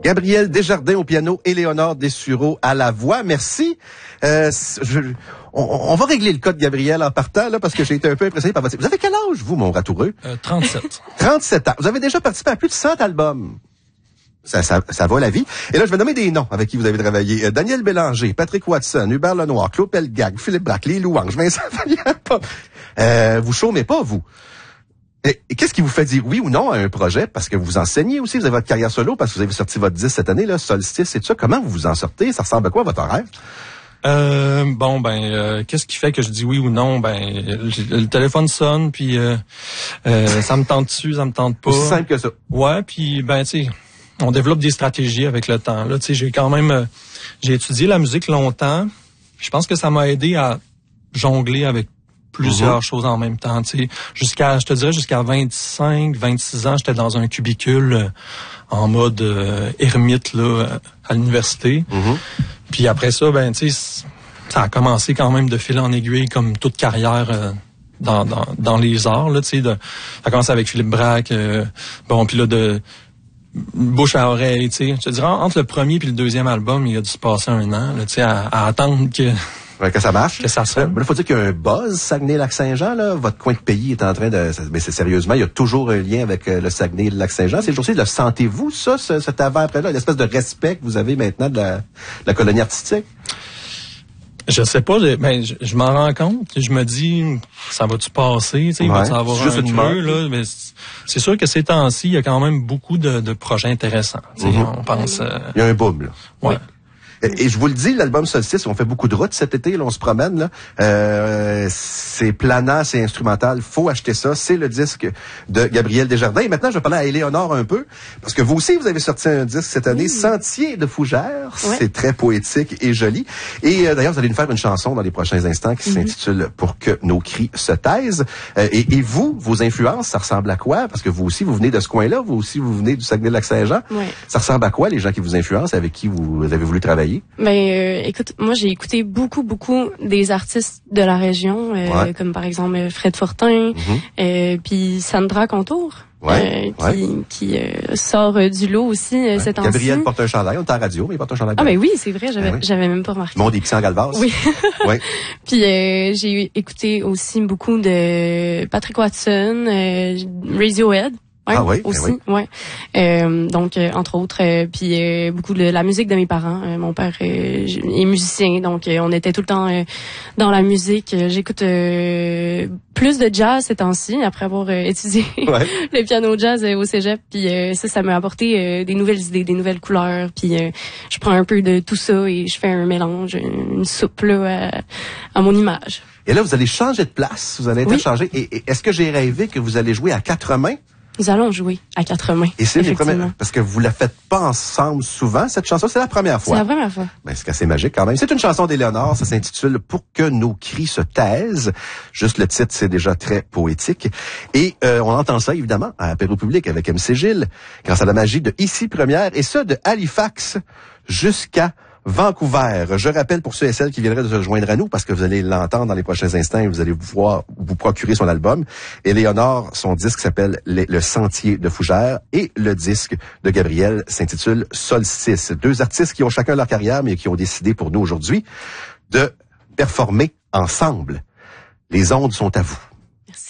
Gabriel Desjardins au piano et Léonard Dessureau à la voix. Merci. On va régler le cas de Gabriel en partant, là, parce que j'ai été un peu impressionné par votre... Vous avez quel âge, vous, mon ratoureux? 37. 37 ans. Vous avez déjà participé à plus de 100 albums. Ça va la vie. Et là, je vais nommer des noms avec qui vous avez travaillé. Daniel Bélanger, Patrick Watson, Hubert Lenoir, Claude Pelgag, Philippe Braque, Les Louanges, Vincent Vallière. Vous chômez pas, vous. Et qu'est-ce qui vous fait dire oui ou non à un projet? Parce que vous enseignez aussi, vous avez votre carrière solo, parce que vous avez sorti votre disque cette année, là, Solstice et tout ça. Comment vous vous en sortez? Ça ressemble à quoi, votre rêve? Qu'est-ce qui fait que je dis oui ou non? Le téléphone sonne, puis ça me tente-tu, ça me tente pas. Aussi simple que ça. Ouais, puis tu sais, on développe des stratégies avec le temps. Là, tu sais, j'ai étudié la musique longtemps. Je pense que ça m'a aidé à jongler avec plusieurs choses en même temps. Tu sais, jusqu'à 25, 26 ans, j'étais dans un cubicule en mode ermite là à l'université. Puis après ça, tu sais, ça a commencé quand même de fil en aiguille comme toute carrière dans les arts. Là, tu sais, ça a commencé avec Philippe Braque. Puis là de bouche à oreille, tu sais. Je te dirais, entre le premier puis le deuxième album, il a dû se passer 1 an, là, tu sais, à attendre que ça marche. Que ça sonne. Il faut dire qu'il y a un buzz, Saguenay-Lac-Saint-Jean, là. Votre coin de pays est en train de... Mais c'est sérieusement, il y a toujours un lien avec le Saguenay et le Lac-Saint-Jean. C'est aussi, le sentez-vous, ça, cet avant-après-là, l'espèce de respect que vous avez maintenant de la colonie artistique? Je sais pas, je m'en rends compte. Je me dis, ça va-tu passer? Tu sais, il va y avoir juste un creux, là. Mais c'est sûr que ces temps-ci, il y a quand même beaucoup de projets intéressants. Tu sais, on pense... Il y a un boom, là. Ouais. Et je vous le dis, l'album Solstice, on fait beaucoup de routes cet été, là, on se promène, là. C'est planant, c'est instrumental, faut acheter ça. C'est le disque de Gabriel Desjardins. Et maintenant, je vais parler à Éléonore un peu, parce que vous aussi, vous avez sorti un disque cette année, Sentier de Fougères. Ouais. C'est très poétique et joli. Et d'ailleurs, vous allez nous faire une chanson dans les prochains instants qui s'intitule Pour que nos cris se taisent. Et vous, vos influences, ça ressemble à quoi? Parce que vous aussi, vous venez de ce coin-là, vous aussi, vous venez du Saguenay-Lac-Saint-Jean. Ouais. Ça ressemble à quoi, les gens qui vous influencent, avec qui vous avez voulu travailler? Écoute, moi j'ai écouté beaucoup des artistes de la région, comme par exemple Fred Fortin, puis Sandra Contour, qui sort du lot aussi cette année. Gabriel porte un chandail, on est en radio, mais il porte un chandail. Ah oui, c'est vrai, j'avais même pas remarqué. Mon des petits en galvas. Oui. Puis j'ai écouté aussi beaucoup de Patrick Watson, Radiohead. Ouais, aussi, donc entre autres, puis beaucoup de la musique de mes parents. Mon père est musicien, donc on était tout le temps dans la musique. J'écoute plus de jazz ces temps-ci, après avoir étudié le piano jazz au cégep. Puis ça m'a apporté des nouvelles idées, des nouvelles couleurs. Puis je prends un peu de tout ça et je fais un mélange, une soupe là à mon image. Et là, vous allez changer de place, vous allez interchanger. Et est-ce que j'ai rêvé que vous allez jouer à 4 mains? Nous allons jouer à 4 mains. Et c'est les premières, parce que vous la faites pas ensemble souvent, cette chanson, c'est la première fois. C'est la première fois. Ben, c'est assez magique quand même. C'est une chanson d'Éléonore, ça s'intitule Pour que nos cris se taisent. Juste le titre, c'est déjà très poétique. Et on entend ça, évidemment, à Apéro Public avec MC Gilles, grâce à la magie de Ici Première, et ça de Halifax jusqu'à Vancouver. Je rappelle pour ceux et celles qui viendraient de se joindre à nous, parce que vous allez l'entendre dans les prochains instants et vous allez pouvoir vous procurer son album. Éléonore, son disque s'appelle Le Sentier de Fougères et le disque de Gabriel s'intitule Solstice. 2 artistes qui ont chacun leur carrière, mais qui ont décidé pour nous aujourd'hui de performer ensemble. Les ondes sont à vous.